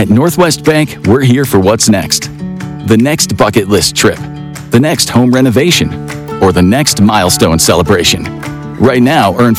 At Northwest Bank, we're here for what's next. The next bucket list trip, the next home renovation, or the next milestone celebration. Right now, earn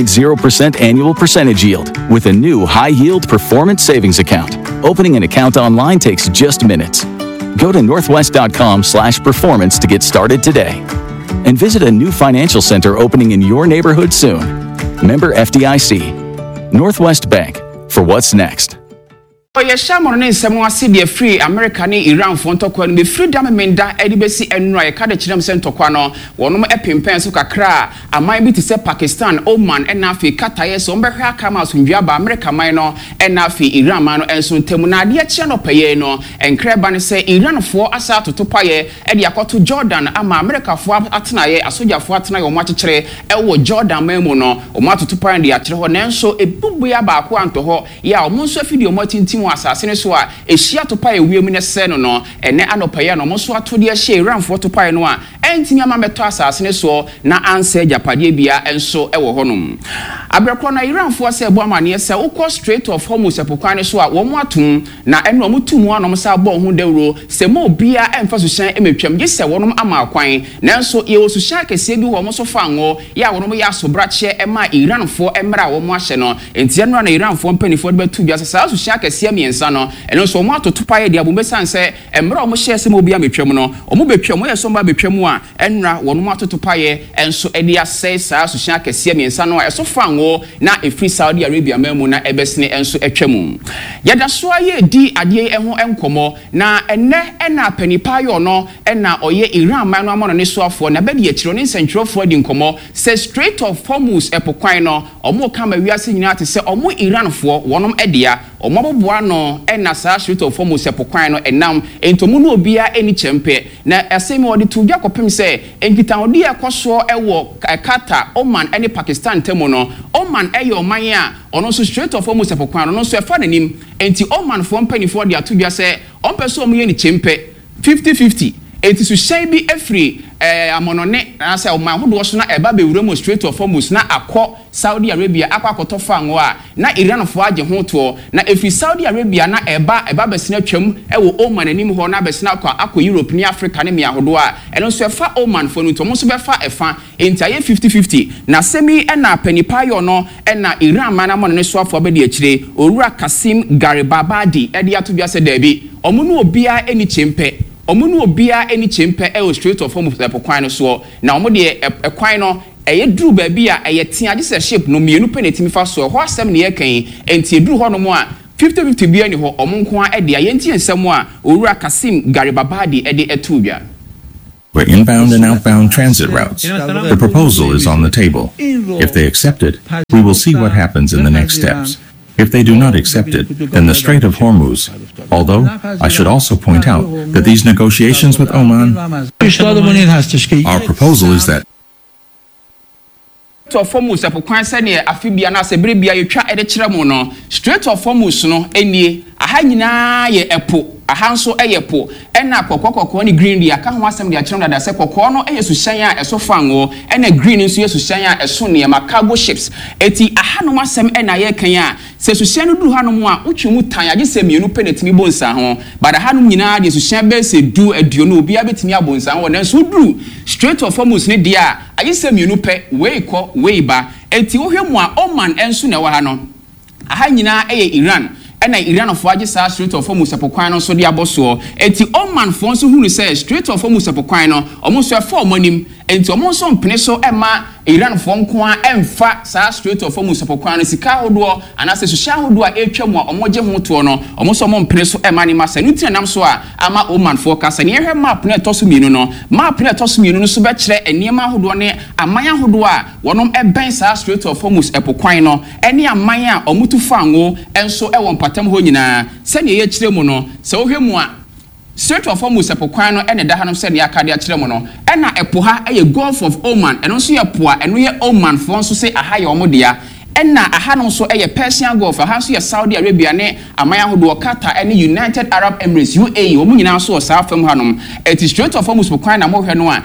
4.0% annual percentage yield with a new high-yield performance savings account. Opening an account online takes just minutes. Go to northwest.com/performance to get started today. And visit a new financial center opening in your neighborhood soon. Member FDIC. Northwest Bank, for what's next. Oye shamon ne nsem wase de free America ne Iran fo ntokwa no be free dam menda edibesi enra e ka de kirem se ntokwa no wonom epempen so kakra aman bi te se Pakistan, Oman na afi Qatar so mbehwa aka ma so ndua ba America man no na afi Iran man no enso ntemu na ade ache no peye no enkre ba ne se Iran fo asa totopaye e de akoto Jordan ama America fo atenaye asoja fo atenaye o ma chekere e wo Jordan man mu no o ma totopaye de akere ho nenso ebubu ya ba ko anto ho ya o mo nso afidi o ma tintim asase so a ehia to pae wiemu ne se no ene anopaye no mo so atode ehia Iranfo to pae no a entimi amameto asase so na anse japade bia enso ewo honom abrekro na Iranfo se ebo amane se ukọ Strait of Hormuz epokwan so a wo mo atum na eno mo tumu anom sa bo ho dawro se mo bia emfa so hyan emetwam gi se wonom ama akwan nanso ye wo so hyan kese bi wo mo so fa ngo ya wonom ya so brache ema Iranfo emra wo mo ahye no entie no na Iranfo mpanifo de betu bia se sa so hyan kese miensa no eno so mo atotopaye de abombesan se emra wo mo hye se mo bia metwam no o mo betwam ye so mo betwam a enra wonom atotopaye enso ede asai sa so hyan kese miensa no eso fa ngo na efri Saudi Arabia mamu na ebesne enso etwamu yada so aye di ade eho enkomo na enne na panipayo no na oye Iran man no amono ne so afo na be de akiro ne nsentwerofo di nkomo se Strait of Hormuz epokwan no omo kama wiase nyina te se omo Iranfo wonom edea omo boboa no na sa Strait of Hormuz epokwan no enam entomu no obia eni chempe na asemi odi tubia kopem se enkita odi ekoso ewo Qatar, Oman ene Pakistan temo no Oman eyo man a ono so Strait of Hormuz epokwan no so efa nanim enti Oman fo mpanifo de atubia se ompeso omo ye ni chempe 50-50 enti so hyan bi afri amonone na se oman hodo so na eba be wuremo Strait of Hormuz na akọ Saudi Arabia akwakoto fango a na Iran fo age ho to na efi Saudi Arabia na eba besina twam ewo Oman anim ho na besina akọ Europe ni Africa ne me ahodo a eno so efa Oman fo no to mo so befa efa enti aye 50-50 na semi na panipayo no na Iran man amon ne so afo be de akire Owura Qasim Garibabadi e de atobia se dabi omo no obia eni chempe omuno obia eni chempe e Strait of Hormuz epokwan no so na omo de ekwan no eye duru ba bia eye tia se ship no mienu penetimi fa so ho asem ne yekan enti eduru ho no mo a 50-50 bia ni ho omo nko a de ayenti ensem a Owura Qasim Garibabadi e de etubia. For inbound and outbound transit routes, the proposal is on the table. If they accept it, we will see what happens in the next steps. If they do not accept it, then the Strait of Hormuz. Although, I should also point out that these negotiations with Oman, our proposal is that Strait of Hormuz epokwan se ne afibia na se berebia yetwa ede kire mu no Strait of Hormuz no enie aha nyina ye epo aha nso eyepo ena kokokoko ni green dia ka ho asem dia kire no da se kokko no eyesu hyan a eso fango ena green nso yesu hyan a eso ne ma cargo ships eti aha no asem ena ye kan a se su hyan no duru ha no mu a utwemu tan age se mienu penetimi bonsa ho bada ha no nyina de su hyan be se du aduo no obi abetimi abonsa ho na nso duru Strait of Hormuz ne dia age se mienu pe wei ba eti wo hwemu a Oman enso na wa ha no aha nyina eye Iran ena Iran fo age sa Strait of Hormuz epokwan no so de aboso eti Oman fo nso hunu se Strait of Hormuz epokwan no omo so efa omonim enti omo nso mpene so ema Iran fo nko a emfa sa Strait of Hormuz epokwan no sika hodo anase so hya hodo a etwam a omo je ho to no omo so omo mpene so ema ni masa nuti nam so a ama Oman fo kasa ne ehwe map na etoso mienu no map na etoso mienu no so be kire eniema hodo ne amanya hodo a wonom eben sa Strait of Hormuz epokwan no ene amanya a omutu fango enso ewo mpatam ho nyina se ne ye kire mu no se wo hwemu a Strait of Hormuz epokwan no ene da hanom se ne akade a kire mu no ena epo ha eye Gulf of Oman eno so ye po a eno ye Oman fo nso se aha ye omodea ena aha no so eye Persian Gulf aha so ye Saudi Arabia ne amaya hodo Qatar ene United Arab Emirates UAE omu nyina so sa fam hanom eti Strait of Hormuz epokwan na mo hwe no a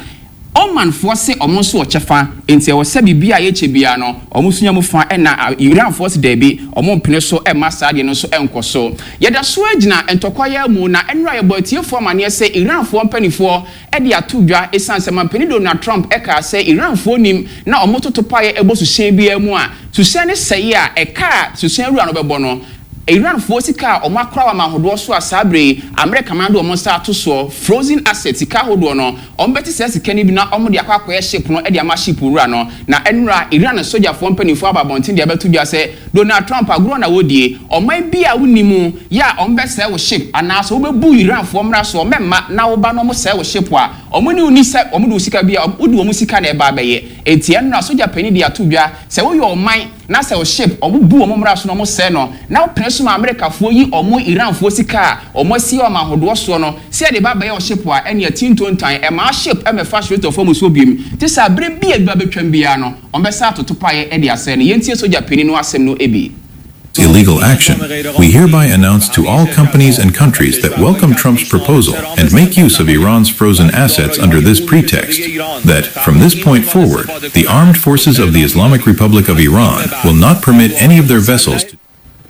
Oman force omonso ochefa enti e wo se bibia ye chebia no omusunya mu fa na Iran force debi omompene so e masade no so enkoso yeda so agina entokwaya mu na enra ye botie fo mane se Iran fo mpanifo e de atodwa esanse mampani Donald Trump e ka se Iran fo nim na omototo paye ebosu hye bia mu a suhye ne seye a e ka suhye rua no bebo no Iran force ka o makra wa mahodo so asabre America man do o monster to so frozen assets ka hodo no o mbeti se sika ni bi na o mo de akwakoye ship no e de ama ship rura no na enra Iran soldier for mpanifo ababontin de abetu dwa se Donald Trump agro na wodie o man bia wonimu ya o mbese wo ship ana so obebu Iran for mra so memma na wo ba no mo se wo ship a o mo ni uni se o mo do sika bia o do mo sika na e ba beye enti enra soldier pani de atodwa se wo yo man na se wo ship o bu o mo mra so no mo se no na wo ma America fo yi omo Iran fo sika omo si o ma hodo so no se de baba ye o ship a ene atintontan e ma ship e me fa straight of mo so biem ti sa bre bia ba betwam bia no on be sa totopaye e de ase ne yentie soja pani no asem no ebi illegal action. We hereby announce to all companies and countries that welcome Trump's proposal and make use of Iran's frozen assets under this pretext that, from this point forward, the armed forces of the Islamic Republic of Iran will not permit any of their vessels to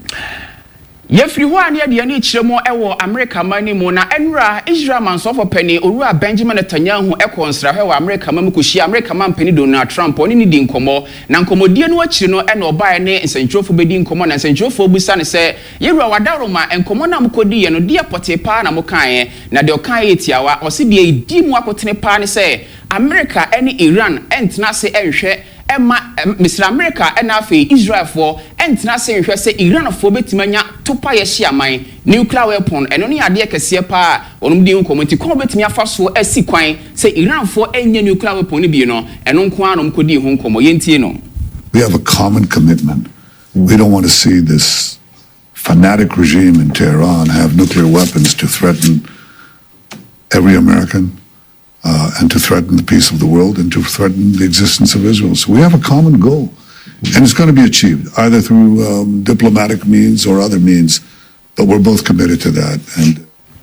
Yefri ho ane de ane kiremo ewo America mani mu na enra Israel mansofo pani Owura Benjamin Netanyahu ekonsra he wa America mamu kuhia America man pani Donald Trump oni ni di nkomo na nkomodie no akiri no ene obae ne nsentrofo bedi nkomo na nsentrofo busa ne se yewura wadaroma nkomo na mkodi ye no dia pote pa na mokan na de okan yetiawa osi de di mu akotene pa ne se America ene Iran entna se enhwe Emma Mr. America and afi Israel for entina se nhwe se Iran for betimanya topa ye hia man nuclear weapon eno ne ade kese pa onum di nkomoti ko betimi afa so asi kwan se Iran for enye nuclear weapon bi no eno nko anom kodi ho nkomo yentie no. We have a common commitment. We don't want to see this fanatic regime in Tehran have nuclear weapons to threaten every American. And to threaten the peace of the world and to threaten the existence of Israel. So we have a common goal. And it's going to be achieved either through diplomatic means or other means. But we're both committed to that. And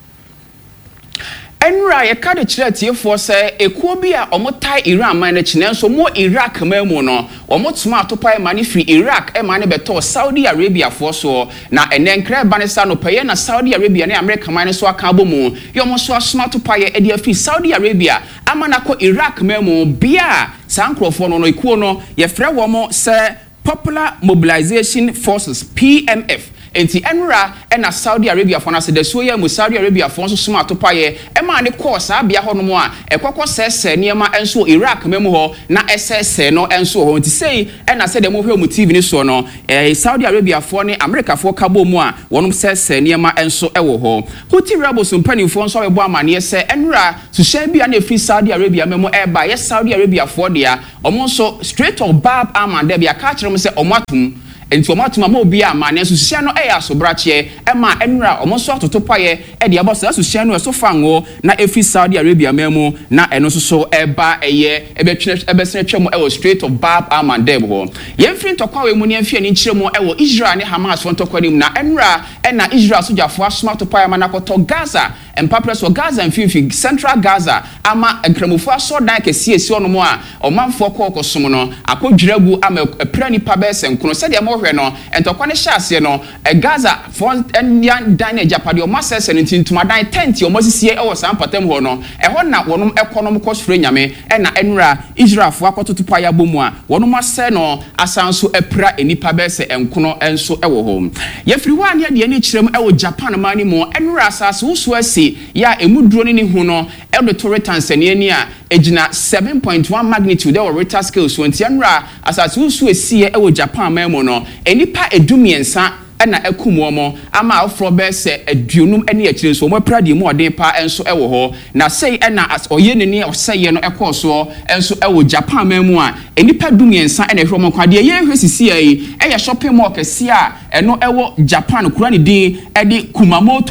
Enra ye ka de kire tiefo se ekuo bi a omotai Iran man na chine so mo Iraq mamu no omotuma atopai mani free Iraq e mani beto Saudi Arabia for so na enenkre banisa no paye na Saudi Arabia na America man so aka bomu yomo so asma topai e de afi Saudi Arabia amana ko Iraq mamu bia sankrofo no ekuo no ye frɛ wo mo se Popular Mobilization Forces PMF enti enra na Saudi Arabia for na se de so ya mu Saudi Arabia for so suma topaye e ma ne course abia ho no mo a ekokọ sese niema enso Iraq memu ho na ss no enso ho enti sei na se de mo hwe mu TV ni so no Saudi Arabia for ne America for kabo mu a wonom sese niema enso ewo ho Houthi rebels mpani for so webo amane se enra sushan bia na fi Saudi Arabia memu e ba yes Saudi Arabia for dia omo so straight of Bab Amanda bia ka kire mo se omatum enti omatuma ma obi amane asusua no eya sobrache ema enura omonso atotopaye e de abosa asusua no eso fango na efi Saudi Arabia memu na eno so eba eye ebetwene ebesene twemo ewo Strait of Bab al-Mandeb ho yemfiri ntokwa we mu ne mfie ni nkyeremo ewo Israel ne Hamas fo ntokwa nim na enura na Israel sojafo asoma topaye manakoto Gaza empapres o Gaza mfifi Central Gaza ama nkramofo aso dan kesiesi onomo a omanfo kokosom no akodwiragu ama prani pabese nkono se de hwe no entokwa ne hyase no Gaza for enyan dan Japade o masese no ntintuma dan tent o masisie e wo sampatam ho no ho na wonom ekonom kosfre nyame na enura Israel fo akototopa ya bomu a wonom ase no asanso epra enipa bese enkono enso ewo ho yefiri wa ne de ne kirem ewo Japan mani mo enura asase usu asi ya emuduro ni hu no e de Torre Tanzania ni a ejina 7.1 magnitude ewo Richter scale so enura asase usu asi ewo Japan memo no enipa edumiensa na ekumomo ama afro bese aduonum ene akire so mo prade mu odin pa enso ewo ho na sei na oye neni oseye no ekoso enso ewo Japan memu a enipa dumiensa na ehwo mo kwade ye hwesisi ai shopping mall kese a eno ewo Japan kura ne din edi Kumamoto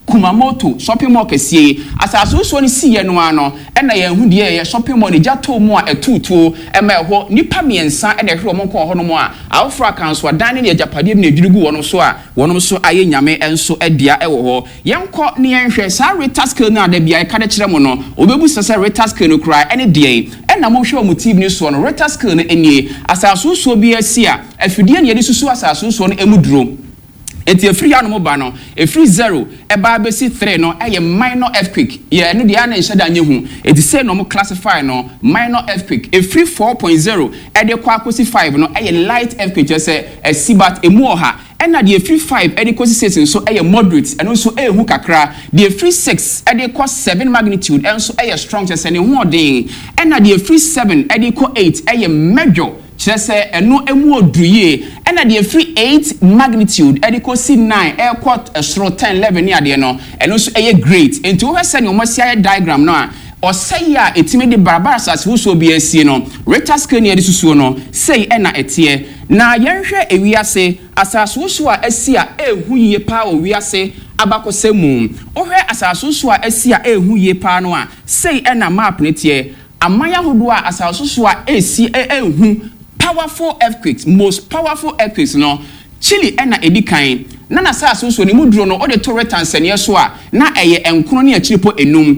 Kumamoto shopping mall kese asaso so ne siye no ano na ye hu de ye shopping mall ne jato mu a etutu ema ho nipa miensa na hwe mo ko ho no mu a awfra kanso dan ne japade ne dwirugu wono so a wono so aye nyame enso adia ewo ho yenko ne yenhwe sa retask na da bia ka de kire mo no obebu sese retask no kra ene de na mo hwe mo team ni so no retask no enie asaso so bi asia afidie ne ye susu asaso so no emuduro enti efiri anu mo ba no efiri 0 eba besi 3 no eye minor earthquake ye no dia na nheda nye hu enti say no mo classify no minor earthquake efiri 4.0 ede kwa akosi 5 no eye light earthquake just say sibat emu oha ena de efiri 5 ede kosi 6 so eye moderate eno so ehu kakra de efiri 6 ede kwa 7 magnitude enso eye strong just say ne hu odin ena de efiri 7 ede kwa 8 eye major chese eno emu oduye ena de free 8 magnitude ediko C9 airport esro 10 11 ni ade no eno so eye great enti wo hese ne omosia diagram no a osaya etime de barabara sase wo so bi asie no Richter scale ne susuo no sei ena etie na yenhwe ewiase asaso so a asia ehu yie pa o wiase abakosemu ohwe asaso so a asia ehu yie pa no a sei ena map ne tie amaya hodo a asaso so a esi ehu powerful earthquakes, most powerful earthquakes no Chile ena edikan na na sa so ni muduro no o de to Richter nsene so a na eye enkono ne achiripo enum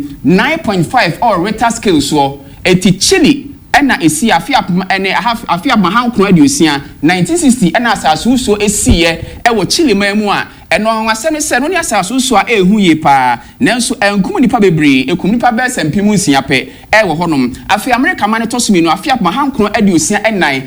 9.5 or Richter scale so eti Chile ena esi afia ene afia mahankono adusia 1960 ena sa so esiye ewo Chile mamu a eno anwaseme se no ne asaso so a ehu ye pa nanso enkum nipa bebre ekum nipa be sempimu nsia pe ewo honom afia America man tosumi no afia mahankono adusia enan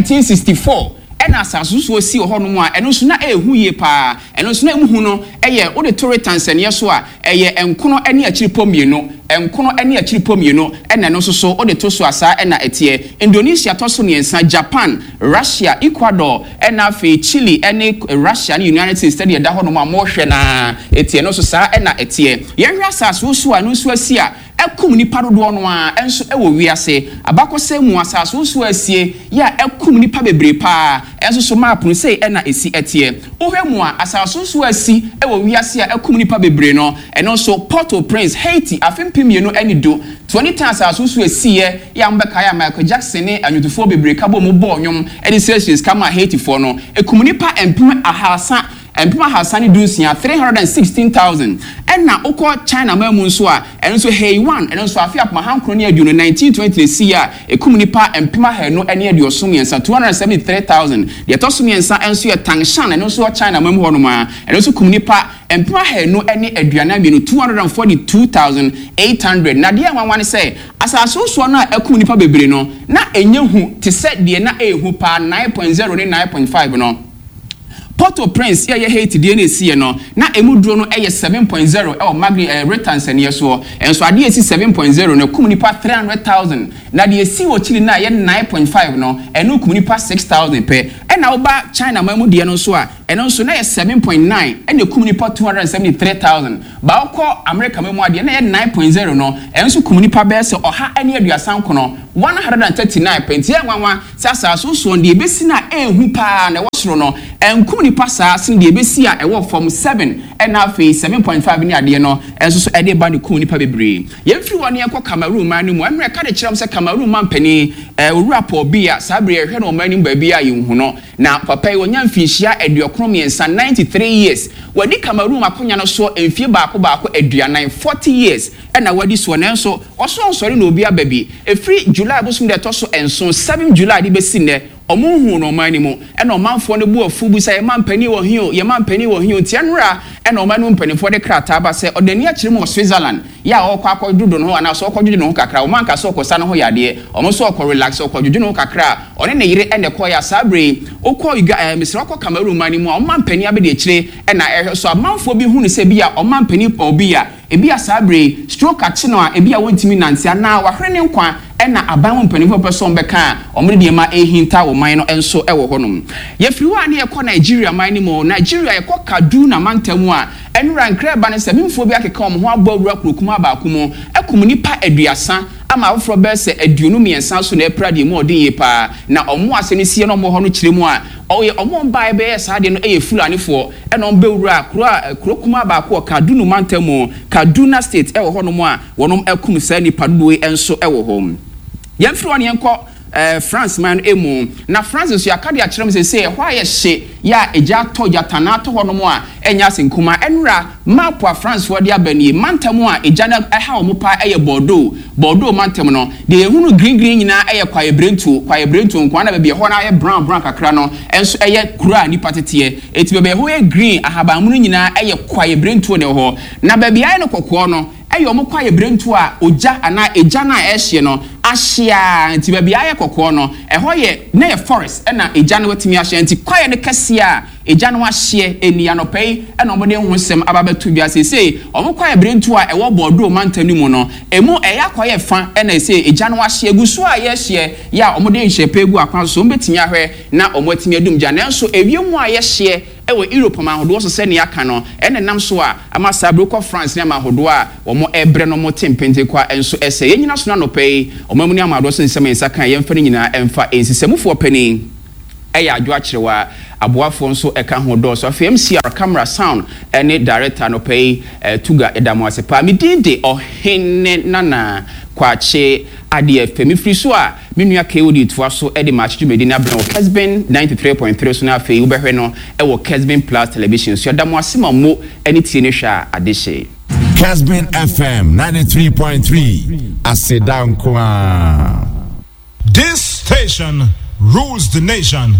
1964 ena asaso so si honom a eno so na ehu ye pa eno so na emuhu no eye o de tore tansania so a eye enkono ene achiripo mienu enkono ene achiripo mienu ena no so o de to so asa ena etie Indonesia to so ne Japan Russia Ecuador ena fe Chile ene Russia ne United States study da honom a mo hwe na etie no so sa ena etie yenhwe asaso so a no so asi a ekum nipa dodo no a enso ewo wiase abakose mu asaso so asie ya ekum nipa bebre pa enso so map no sei ena esi etie ohwe mu a asaso so asi ewo wiase a ekum nipa bebre no eno so Port-au-Prince Haiti afempim ye no eni do 20 times asaso so asie ya mbeka ya Michael Jackson ne anyutufo bebre kabo mo bo nyom edi Celsius kama Haiti for no ekum nipa empim ahasa empima hasani dunsia 316,000 ena ukọ China mamu nso a eno so Heiwan eno so afia mahankro ne aduno 1920 si a ekum nipa empima he no ene ade osomiensa 273,000 de tosomiensa enso ye Tangshan eno so China mamu hono ma eno so kum nipa empima he no ene aduana bi no 242,800 na de anwanwane say asaso so no ekum nipa bebre no na enyehu te se de na ehu pa 9.0 ne 9.5 no Port-au-Prince ye Haiti de na esi no na emuduro no eye 7.0 e Richter nsene so enso ade esi 7.0 no kum nipa 300,000 na de esi wo Chile na ye 9.5 no eno kum nipa 6,000 pe ena oba China mamu de no so a eno so na ye 7.9 ene kum nipa 273,000 ba okọ America mamu ade na ye 9.0 no enso kum nipa be se oha ene aduasan kono 139 penti enwanwa sasa so de besi na ehu pa na wosoro no enkum nipa saa sin de besi a ewo from 7 and na fe 7.5 ni ade no enso so ede ba ne kum nipa bebre yemfiri woni ekọ Cameroon man ni mu America de kiram se Cameroon man pani owura obi a sabre ehwe no man ni ba bia yehu no na papa wonya mfinhia aduokron miensa 93 years wadi Cameroon akonya no so emfie baako aduanan 40 years ena wadi so na enso oso nsori na obi ababi efri July bosum de to so enso 7 July de besi ne omunhu no mani mu ena omanfo ne bu afu bu sai mampani wo hio ye mampani wo hio tianra ena omanu mpanifo de krata ba se odani akire mu Switzerland ya okwa akodudo no ana so okwadwudu no kakra omanka so okosa no ho yade omo so okọ relax okwadwudu no kakra one ne yire ene ko ya sabre okọ misra okọ Cameroon mani mu omampani abede akire ena so amanfo bi hu ne se bia omampani obi ya ebia sabre stroke achi no a ebia wontimi nansia na wahwe ne nkwa ena aban mpanifo person beka omre de ma ehinta wo man no enso ewo honom yefiri wa ne ekọ Nigeria man ni mo Nigeria ekọ Kaduna mantamu a enura nkra ba ne sebimfo bi akeka omho abawura krokuma ba akumo ekum nipa aduasa ama afro be se aduonu miensa so na eprade mu odin ye pa na omo asene sie no mo ho no kiremu a oye omo mbae be sa de no fulanifo e no mbewura kurokuma ba ko Kaduna Mantemu Kaduna State e wo ho no mo a wonom akum sa nipa dodo enso e wo ho yemfiri wan yenko France man emu na France so yakade a kirem se hwa ye hye ya eja to jatana to ho no mo a enya senkuma enura map a France wodi abani Mantemu a eja na ha o mo pa eye Bordeaux Mantemu no de ehunu green nyina eye kwaye brentu nkwa na be ho na eye brown kakra no enso eye kura ni patete eti be ho ye green ahabamunu nyina eye kwaye brentu ne ho na be bia no kokko no eyo mo kwaye brentu a oja ana eja na ehye no ahia nti be bia ye kokko no eho ye na ye forest na eja na watimi ahia nti kwaye ne kase a eja no ahye eni anopei na omode hu sem ababetu bia se omo kwaye brentu a ewo Bordeaux Mantemu mu no emu eya kwaye fa na se eja no ahye gusu a ye hye ya omode nhye pegu akwan so mbetimi ahwe na omotimi adum ja na nso ewiemu a ye hye ewo Europe ma hodo so se ne aka no nam so a ama sabro ko France ne ma hodo a omo ebre no mo tempente kwa enso ese yenyina so na no pei omamu ne amado so nsem ensa kan yemfa ne nyina emfa ensisemufo pani eya adwo akyerewa aboafo nso eka hodo so FMCR camera sound ene director no pei tuga edamo asepa midinde ohene nana kwache ade femi free so a menua KOD to so ede match medina bra o Kesben 93.3 so na afei ubehwe no e wo Kesben Plus television so edamo asema mo ene tie ne hwa adehye Kesben FM 93.3 Asedankwa. This station rules the nation.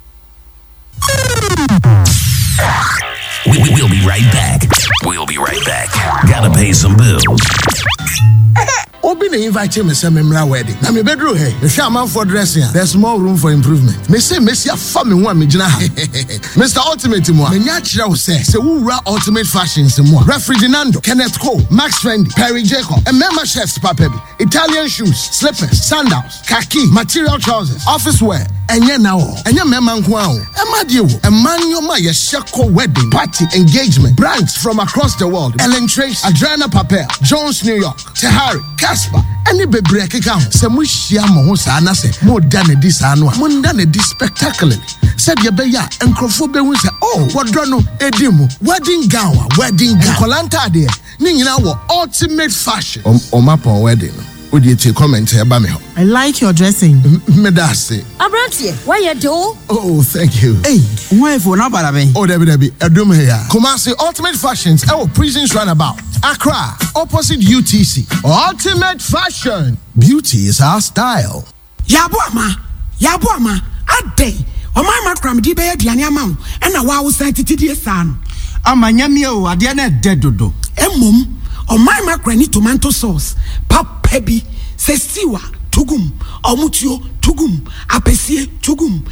We'll be right back. Gotta pay some bills. Obi na invite me say memra wedding. Na me bedroom here. The shaman for dressing. There's more room for improvement. Me say Messi afa me ho a me gina ha. Mr. Ultimate mo. Me nya kira wo say wo wura Ultimate Fashions mo. Refrigerando, Kenneth Cole, Max Fendi, Perry Jacob, and member chefs papa bi. Italian shoes, slippers, sandals, khaki, material trousers, office wear. Enye na wo. Enye member nko a wo. Ema die wo. Ema nyoma ye shako wedding, party, engagement. Brands from across the world. Ellen Trace, Adriana Papel, Jones New York, Tehari, Casper, any baby keka ho. Se mo hia mo ho sa na se mo da na di sa no a. Mo da na di spectacularly. Said ye be ya enkrofo be hu se oh, wodro no edimu. Wedding gown, Kolanta de. Ni nyina wo Ultimate Fashion. O map on wedding. Would you take comment here by me? I like your dressing. Medase. Abrantie, why you do? Oh, thank you. Hey, why for na barabe? Oh, Debbie, Adum here. Kumasi Ultimate Fashions, our prisons runabout. Accra, opposite UTC. Ultimate Fashion. Beauty is our style. Yabuama, ade. Omama kram di be aduane ama wo. E na wa wo san titidi san. Amanyame o ade na dedodo. Emom, omama krani tomato sauce. Papa bi se siwa tugum, omutuo tugum, apesie tugum.